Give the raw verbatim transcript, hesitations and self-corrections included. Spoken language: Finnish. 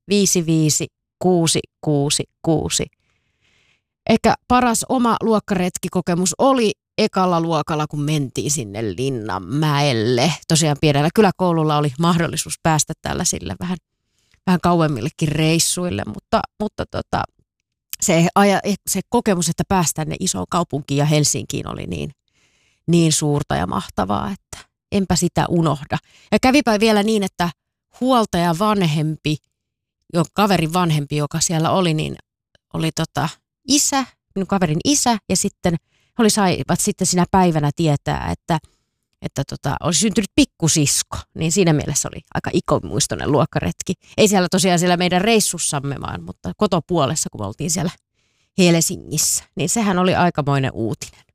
viisi viisi kuusi kuusi kuusi. Ehkä paras oma luokkaretkikokemus oli ekalla luokalla, kun mentiin sinne Linnanmäelle. Tosiaan pienellä kyläkoululla oli mahdollisuus päästä tällaisille vähän, vähän kauemmillekin reissuille, mutta, mutta tota, se, aja, se kokemus, että päästään ne isoon kaupunkiin ja Helsinkiin oli niin, niin suurta ja mahtavaa, että enpä sitä unohda. Ja kävipä vielä niin, että huoltaja vanhempi, jo kaverin vanhempi, joka siellä oli, niin oli tota isä, minun kaverin isä, ja sitten he oli saivat sitten sinä päivänä tietää, että, että tota, olisi syntynyt pikkusisko. Niin siinä mielessä oli aika ikonmuistoinen luokkaretki. Ei siellä tosiaan siellä meidän reissussamme vaan, mutta kotopuolessa, kun me oltiin siellä Helsingissä. Niin sehän oli aikamoinen uutinen.